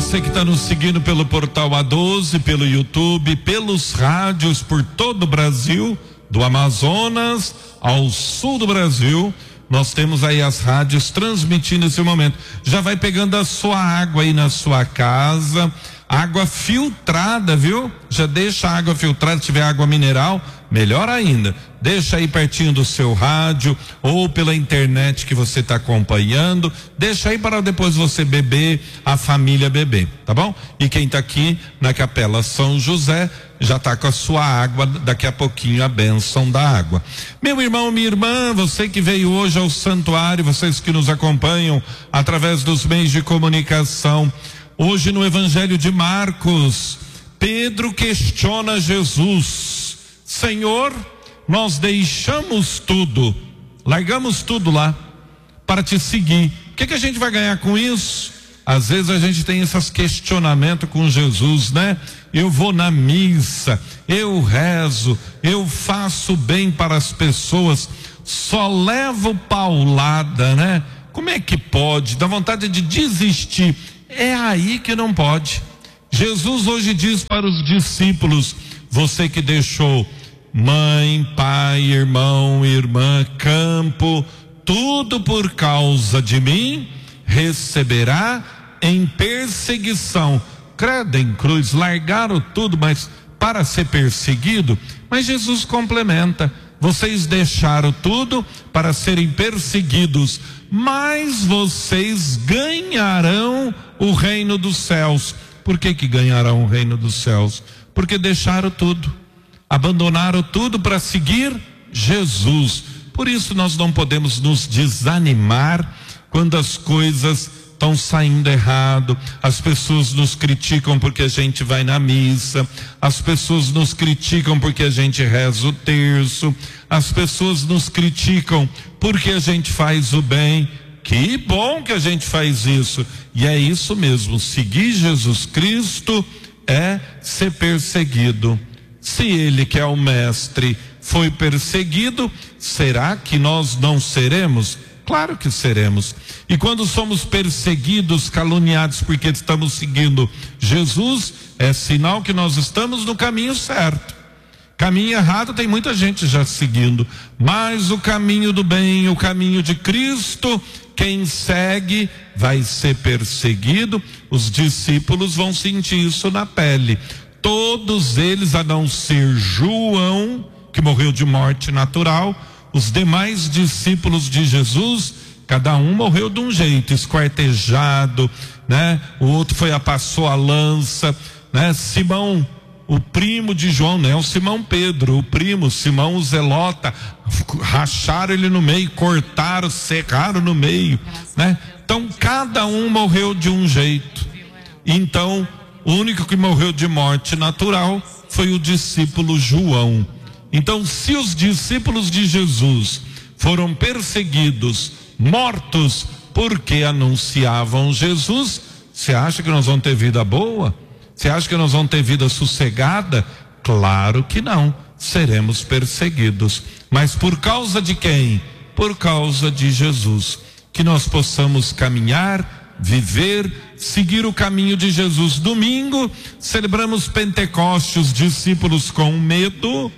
Você que está nos seguindo pelo portal A12, pelo YouTube, pelos rádios por todo o Brasil, do Amazonas ao sul do Brasil, nós temos aí as rádios transmitindo esse momento. Já vai pegando a sua água aí na sua casa, água filtrada, viu? Já deixa a água filtrada, se tiver água mineral, melhor ainda. Deixa aí pertinho do seu rádio ou pela internet que você está acompanhando. Deixa aí para depois você beber, a família beber, tá bom? E quem está aqui na Capela São José já está com a sua água, daqui a pouquinho a bênção da água. Meu irmão, minha irmã, você que veio hoje ao santuário, vocês que nos acompanham através dos meios de comunicação, hoje no Evangelho de Marcos, Pedro questiona Jesus: Senhor, nós deixamos tudo, largamos tudo lá para te seguir. O que a gente vai ganhar com isso? Às vezes a gente tem esses questionamentos com Jesus, né? Eu vou na missa, eu rezo, eu faço bem para as pessoas, só levo paulada, né? Como é que pode? Dá vontade de desistir. É aí que não pode. Jesus hoje diz para os discípulos: você que deixou mãe, pai, irmão, irmã, campo, tudo por causa de mim, receberá em perseguição. Credo em cruz, largaram tudo, mas para ser perseguido. Mas Jesus complementa: vocês deixaram tudo para serem perseguidos, mas vocês ganharão o reino dos céus. Por que ganharão o reino dos céus? Porque deixaram tudo, abandonaram tudo para seguir Jesus. Por isso nós não podemos nos desanimar quando as coisas estão saindo errado. As pessoas nos criticam porque a gente vai na missa, as pessoas nos criticam porque a gente reza o terço, as pessoas nos criticam porque a gente faz o bem. Que bom que a gente faz isso, e é isso mesmo, seguir Jesus Cristo é ser perseguido. Se ele, que é o mestre, foi perseguido, será que nós não seremos? Claro que seremos. E quando somos perseguidos, caluniados porque estamos seguindo Jesus, é sinal que nós estamos no caminho certo. Caminho errado tem muita gente já seguindo, mas o caminho do bem, o caminho de Cristo, quem segue vai ser perseguido. Os discípulos vão sentir isso na pele. Todos eles, a não ser João, que morreu de morte natural, os demais discípulos de Jesus, cada um morreu de um jeito, esquartejado, né? O outro passou a lança, né? Simão, o primo de João, não é o Simão Pedro, o primo, Simão o Zelota, racharam ele no meio, cortaram, serraram no meio, né? Então cada um morreu de um jeito. Então o único que morreu de morte natural foi o discípulo João. Então, se os discípulos de Jesus foram perseguidos, mortos, porque anunciavam Jesus, você acha que nós vamos ter vida boa? Você acha que nós vamos ter vida sossegada? Claro que não, seremos perseguidos. Mas por causa de quem? Por causa de Jesus. Que nós possamos caminhar, viver, seguir o caminho de Jesus. Domingo, celebramos Pentecostes, os discípulos com medo,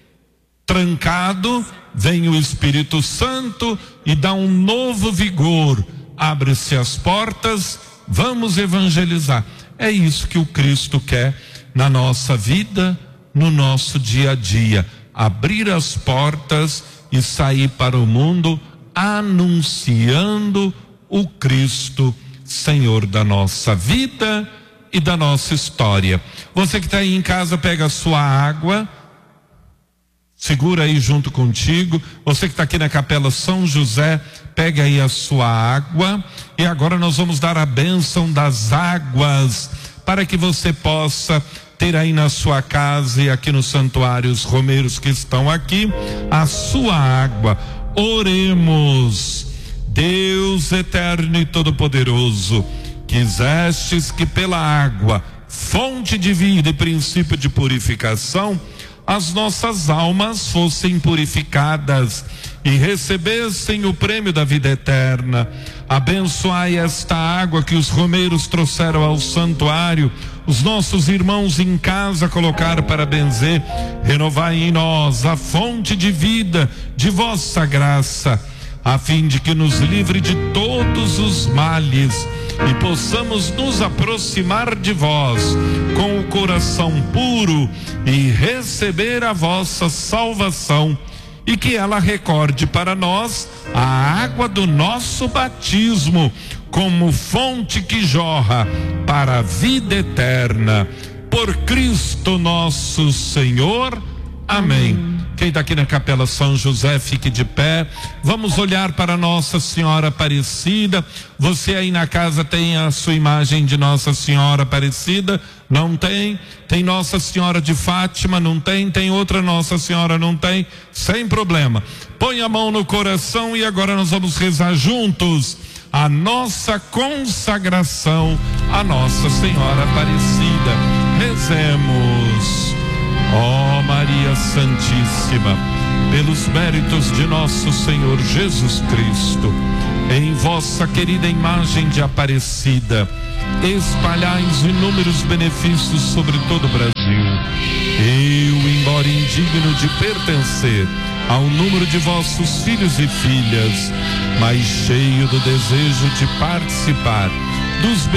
trancado, vem o Espírito Santo e dá um novo vigor. Abre-se as portas, vamos evangelizar. É isso que o Cristo quer na nossa vida, no nosso dia a dia. Abrir as portas e sair para o mundo anunciando o Cristo, Senhor da nossa vida e da nossa história. Você que está aí em casa, pega a sua água, segura aí junto contigo. Você que está aqui na Capela São José, pega aí a sua água. E agora nós vamos dar a bênção das águas, para que você possa ter aí na sua casa e aqui no santuário, os romeiros que estão aqui, a sua água. Oremos. Deus eterno e todo-poderoso, quisestes que pela água, fonte de vida e princípio de purificação, as nossas almas fossem purificadas e recebessem o prêmio da vida eterna. Abençoai esta água que os romeiros trouxeram ao santuário, os nossos irmãos em casa colocaram para benzer. Renovai em nós a fonte de vida de vossa graça, a fim de que nos livre de todos os males e possamos nos aproximar de vós com o coração puro e receber a vossa salvação, e que ela recorde para nós a água do nosso batismo como fonte que jorra para a vida eterna. Por Cristo nosso Senhor. Amém. Quem está aqui na Capela São José, fique de pé. Vamos olhar para Nossa Senhora Aparecida. Você aí na casa tem a sua imagem de Nossa Senhora Aparecida? Não tem? Tem Nossa Senhora de Fátima? Não tem? Tem outra Nossa Senhora? Não tem? Sem problema. Põe a mão no coração e agora nós vamos rezar juntos a nossa consagração a Nossa Senhora Aparecida. Rezemos. Ó Maria Santíssima, pelos méritos de nosso Senhor Jesus Cristo, em vossa querida imagem de Aparecida, espalhais inúmeros benefícios sobre todo o Brasil. Eu, embora indigno de pertencer ao número de vossos filhos e filhas, mas cheio do desejo de participar dos